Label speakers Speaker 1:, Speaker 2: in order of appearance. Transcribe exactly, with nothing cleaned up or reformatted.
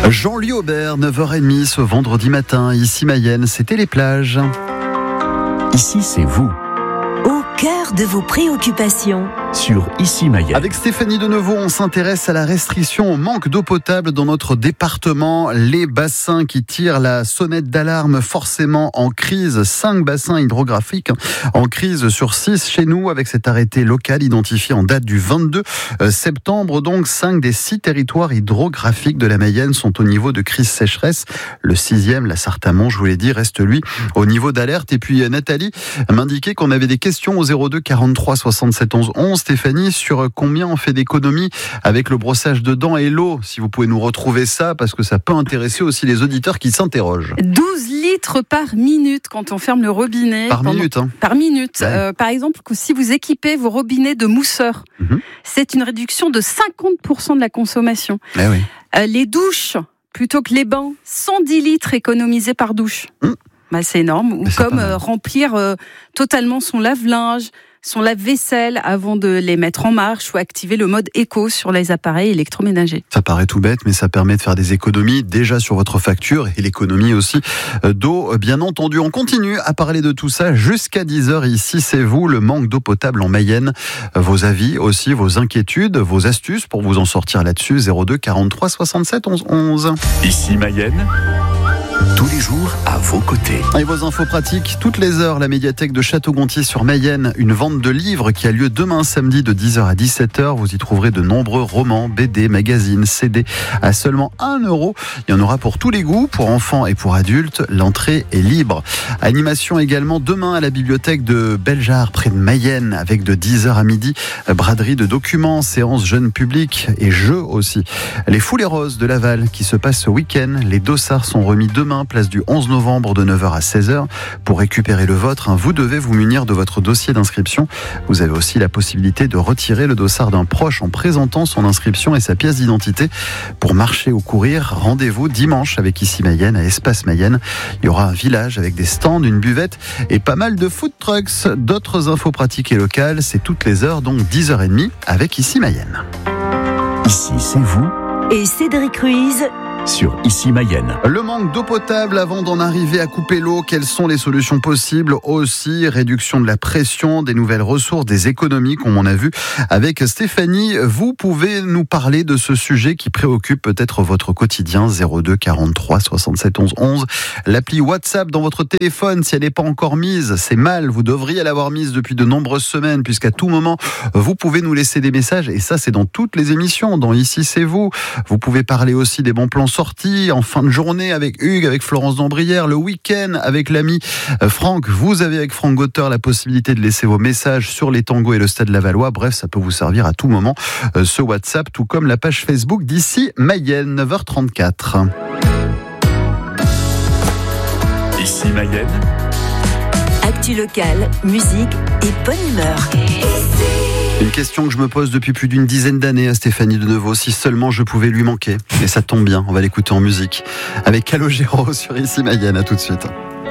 Speaker 1: Jean-Louis Aubert, neuf heures trente ce vendredi matin, ici Mayenne, c'était les plages.
Speaker 2: Ici, c'est vous.
Speaker 3: Au cœur de vos préoccupations.
Speaker 2: Sur Ici Mayenne.
Speaker 1: Avec Stéphanie Deneuveau, on s'intéresse à la restriction au manque d'eau potable dans notre département. Les bassins qui tirent la sonnette d'alarme forcément en crise. Cinq bassins hydrographiques en crise sur six chez nous avec cet arrêté local identifié en date du vingt-deux septembre. Donc, cinq des six territoires hydrographiques de la Mayenne sont au niveau de crise sécheresse. Le sixième, la Sarthe-Amont, je vous l'ai dit, reste lui au niveau d'alerte. Et puis Nathalie m'indiquait qu'on avait des questions au zéro deux quarante-trois soixante-sept onze onze. Stéphanie, sur combien on fait d'économies avec le brossage de dents et l'eau, si vous pouvez nous retrouver ça, parce que ça peut intéresser aussi les auditeurs qui s'interrogent.
Speaker 4: douze litres par minute quand on ferme le robinet.
Speaker 1: Par
Speaker 4: pendant...
Speaker 1: minute, hein.
Speaker 4: Par minute.
Speaker 1: Ouais.
Speaker 4: Euh, par exemple, si vous équipez vos robinets de mousseurs, mm-hmm. c'est une réduction de cinquante pour cent de la consommation.
Speaker 1: Eh oui.
Speaker 4: Euh, les douches, plutôt que les bains, cent dix litres économisés par douche. Mm. Bah, c'est énorme. Ou comme euh, remplir euh, totalement son lave-linge, son lave-vaisselle avant de les mettre en marche ou activer le mode éco sur les appareils électroménagers.
Speaker 1: Ça paraît tout bête, mais ça permet de faire des économies déjà sur votre facture et l'économie aussi d'eau, bien entendu. On continue à parler de tout ça jusqu'à dix heures. Ici, c'est vous, le manque d'eau potable en Mayenne. Vos avis aussi, vos inquiétudes, vos astuces pour vous en sortir là-dessus. zéro deux quarante-trois soixante-sept onze onze.
Speaker 2: Ici Mayenne. Tous les jours, à vos côtés.
Speaker 1: Et vos infos pratiques, toutes les heures, la médiathèque de Château-Gontier sur Mayenne, une vente de livres qui a lieu demain samedi de dix heures à dix-sept heures. Vous y trouverez de nombreux romans, B D, magazines, C D à seulement un euro. Il y en aura pour tous les goûts, pour enfants et pour adultes. L'entrée est libre. Animation également demain à la bibliothèque de Bellejarre, près de Mayenne, avec de dix heures à midi, braderie de documents, séance jeunes publics et jeux aussi. Les Foulées Roses de Laval qui se passent ce week-end. Les dossards sont remis demain, place du onze novembre de neuf heures à seize heures. Pour récupérer le vôtre, vous devez vous munir de votre dossier d'inscription. Vous avez aussi la possibilité de retirer le dossard d'un proche en présentant son inscription et sa pièce d'identité. Pour marcher ou courir, rendez-vous dimanche avec Ici Mayenne à Espace Mayenne. Il y aura un village avec des stands, une buvette et pas mal de food trucks. D'autres infos pratiques et locales, c'est toutes les heures, donc dix heures trente avec Ici Mayenne.
Speaker 2: Ici, c'est vous.
Speaker 3: Et Cédric Ruiz
Speaker 2: sur Ici Mayenne.
Speaker 1: Le manque d'eau potable avant d'en arriver à couper l'eau, quelles sont les solutions possibles? Aussi, réduction de la pression, des nouvelles ressources, des économies, comme on a vu avec Stéphanie. Vous pouvez nous parler de ce sujet qui préoccupe peut-être votre quotidien. zéro deux quarante-trois soixante-sept onze onze. L'appli WhatsApp dans votre téléphone, si elle n'est pas encore mise, c'est mal. Vous devriez l'avoir mise depuis de nombreuses semaines, puisqu'à tout moment, vous pouvez nous laisser des messages. Et ça, c'est dans toutes les émissions. Dans Ici, c'est vous. Vous pouvez parler aussi des bons plans sortie en fin de journée avec Hugues, avec Florence d'Ambrière, le week-end avec l'ami Franck. Vous avez avec Franck Gauteur la possibilité de laisser vos messages sur les tangos et le Stade Lavallois. Bref, ça peut vous servir à tout moment, ce WhatsApp, tout comme la page Facebook d'Ici Mayenne, neuf heures trente-quatre.
Speaker 2: Ici Mayenne.
Speaker 3: Actu locale, musique et bonne humeur.
Speaker 1: Une question que je me pose depuis plus d'une dizaine d'années à Stéphanie Deneuveau, si seulement je pouvais lui manquer. Et ça tombe bien, on va l'écouter en musique avec Calogero sur Ici Mayenne. À tout de suite.